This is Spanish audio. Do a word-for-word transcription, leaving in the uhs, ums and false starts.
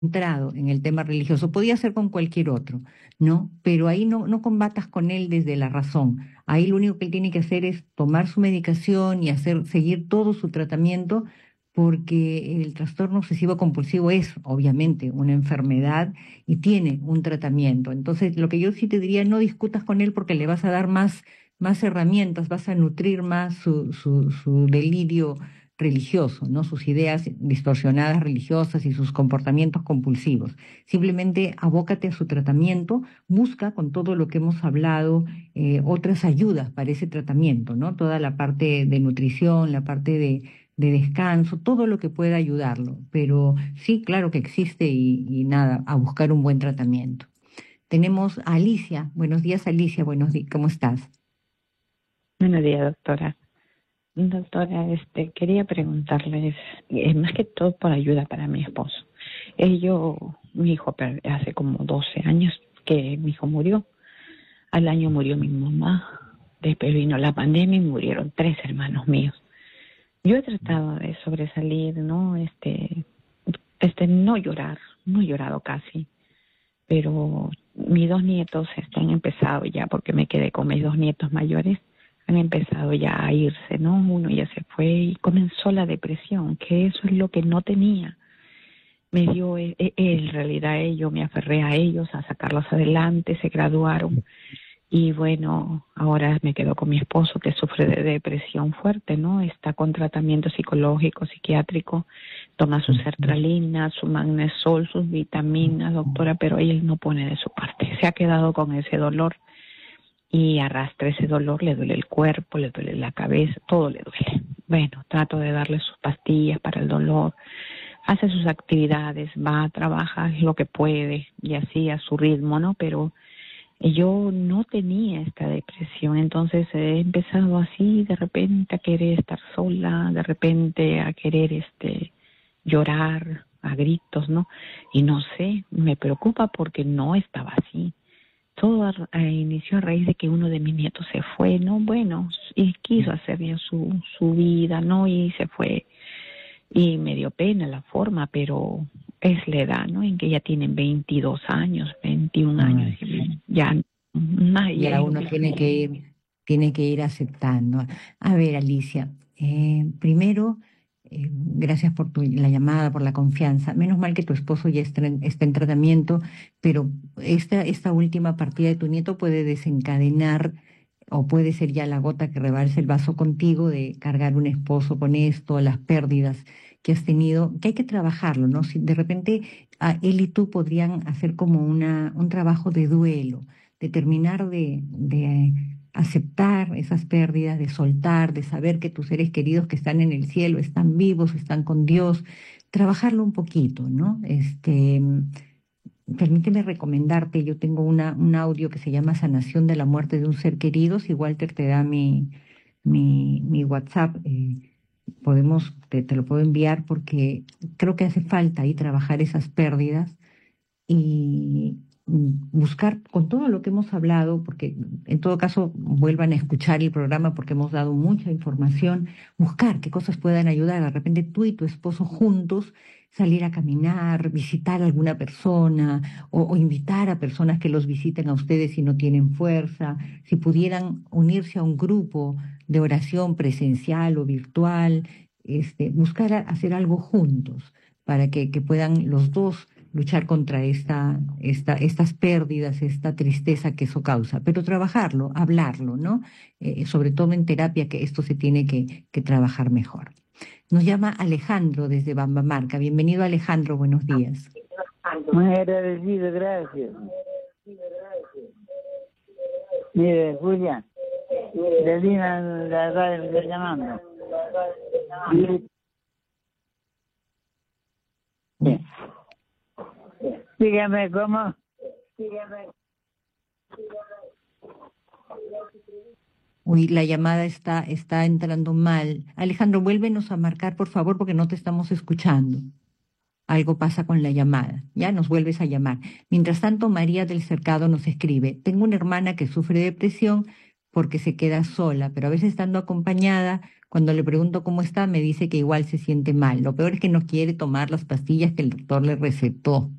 entrado en el tema religioso, podía ser con cualquier otro, ¿no? Pero ahí no, no combatas con él desde la razón. Ahí lo único que él tiene que hacer es tomar su medicación y hacer, seguir todo su tratamiento, porque el trastorno obsesivo compulsivo es obviamente una enfermedad y tiene un tratamiento. Entonces, lo que yo sí te diría, no discutas con él porque le vas a dar más, más herramientas, vas a nutrir más su, su, su delirio religioso, ¿no? Sus ideas distorsionadas religiosas y sus comportamientos compulsivos. Simplemente abócate a su tratamiento, busca con todo lo que hemos hablado eh, otras ayudas para ese tratamiento, ¿no? Toda la parte de nutrición, la parte de, de descanso, todo lo que pueda ayudarlo. Pero sí, claro que existe y, y nada, a buscar un buen tratamiento. Tenemos a Alicia. Buenos días, Alicia. Buenos días. ¿Cómo estás? Buenos días, doctora. Doctora, este, quería preguntarles, eh, más que todo por ayuda para mi esposo. Ellos, mi hijo, per- hace como doce años que mi hijo murió. Al año murió mi mamá. Después vino la pandemia y murieron tres hermanos míos. Yo he tratado de sobresalir, ¿no? Este, este, no llorar, no he llorado casi. Pero mis dos nietos están empezados ya, porque me quedé con mis dos nietos mayores, han empezado ya a irse, ¿no? Uno ya se fue y comenzó la depresión, que eso es lo que no tenía. Me dio, eh, eh, en realidad eh, yo me aferré a ellos, a sacarlos adelante, se graduaron. Y bueno, ahora me quedo con mi esposo que sufre de depresión fuerte, ¿no? Está con tratamiento psicológico, psiquiátrico, toma su sertralina, su magnesol, sus vitaminas, doctora, pero él no pone de su parte. Se ha quedado con ese dolor y arrastra ese dolor, le duele el cuerpo, le duele la cabeza, todo le duele. Bueno, trato de darle sus pastillas para el dolor, hace sus actividades, va, trabaja lo que puede y así a su ritmo, ¿no? Pero yo no tenía esta depresión, entonces he empezado así de repente a querer estar sola, de repente a querer este llorar a gritos, ¿no? Y no sé, me preocupa porque no estaba así. Todo a- a- inició a raíz de que uno de mis nietos se fue, ¿no? Bueno, y quiso hacer ya su, su vida, ¿no? Y se fue. Y me dio pena la forma, pero es la edad, ¿no? En que ya tienen veintidós años, veintiún años, Ay, y ya nadie ya es lo uno tiene mismo. que ir, tiene que ir aceptando. A ver, Alicia, eh, primero, eh, gracias por tu, la llamada, por la confianza. Menos mal que tu esposo ya está en, está en tratamiento, pero esta, esta última partida de tu nieto puede desencadenar o puede ser ya la gota que rebalse el vaso contigo de cargar un esposo con esto, las pérdidas que has tenido, que hay que trabajarlo, ¿no? Si de repente a él y tú podrían hacer como una, un trabajo de duelo, de terminar de, de aceptar esas pérdidas, de soltar, de saber que tus seres queridos que están en el cielo están vivos, están con Dios, trabajarlo un poquito, ¿no? Este, permíteme recomendarte, yo tengo una, un audio que se llama Sanación de la muerte de un ser querido, si Walter te da mi, mi, mi WhatsApp, eh, podemos, te, te lo puedo enviar porque creo que hace falta ahí trabajar esas pérdidas y mm, buscar con todo lo que hemos hablado, porque en todo caso vuelvan a escuchar el programa porque hemos dado mucha información, buscar qué cosas puedan ayudar. De repente tú y tu esposo juntos salir a caminar, visitar a alguna persona o, o invitar a personas que los visiten a ustedes si no tienen fuerza, si pudieran unirse a un grupo de oración presencial o virtual, este, buscar a- hacer algo juntos para que, que puedan los dos luchar contra esta, esta, estas pérdidas, esta tristeza que eso causa, pero trabajarlo, hablarlo, ¿no? Eh, sobre todo en terapia, que esto se tiene que, que trabajar mejor. Nos llama Alejandro desde Bambamarca. Bienvenido, Alejandro, buenos días. Muy agradecido, gracias. Mire, Julia, de Lima, la radio me está llamando. Sí. Dígame cómo. Uy, la llamada está, está entrando mal. Alejandro, vuélvenos a marcar, por favor, porque no te estamos escuchando. Algo pasa con la llamada, ya nos vuelves a llamar. Mientras tanto, María del Cercado nos escribe, tengo una hermana que sufre depresión porque se queda sola, pero a veces estando acompañada Cuando le pregunto cómo está, me dice que igual se siente mal. Lo peor es que no quiere tomar las pastillas que el doctor le recetó.